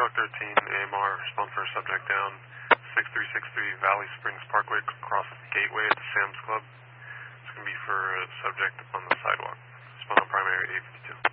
Rock 13, AMR, respond for a subject down, 6363 Valley Springs Parkway, across Gateway at the Sam's Club. It's going to be for a subject on the sidewalk. Respond on primary 852.